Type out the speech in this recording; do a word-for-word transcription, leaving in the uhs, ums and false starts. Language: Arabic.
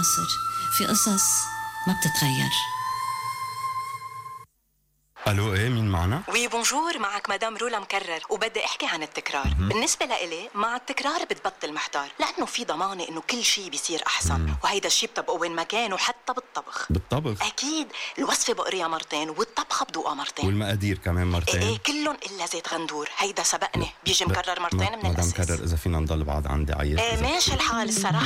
ناصر، في قصص ما بتتغير. الو، ايه مين معنا؟ وي بونجور، معك مدام رولا مكرر، وبدي احكي عن التكرار. م- بالنسبه لإلي مع التكرار بتبطل محتار، لانه في ضمانه انه كل شيء بيصير احسن. م- وهيدا الشيء بتبقى وين ما كان، وحتى بالطبخ. بالطبخ اكيد، الوصفه بقريها مرتين والطبخه بدوقها مرتين، والمقادير كمان مرتين. ايه, إيه كلهم الا زيت غندور، هيدا سبقني بيجي مكرر مرتين من مدام الاساس. مكرر، اذا فينا نضل بعض عندي عيط. ايه ماشي الحال الصراحه.